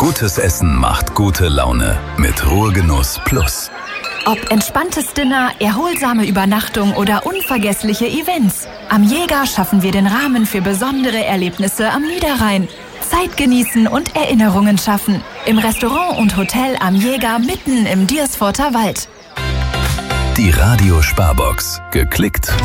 Gutes Essen macht gute Laune mit Ruhegenuss Plus. Ob entspanntes Dinner, erholsame Übernachtung oder unvergessliche Events. Am Jäger schaffen wir den Rahmen für besondere Erlebnisse am Niederrhein. Zeit genießen und Erinnerungen schaffen. Im Restaurant und Hotel am Jäger mitten im Diersforter Wald. Die Radio Sparbox. Geklickt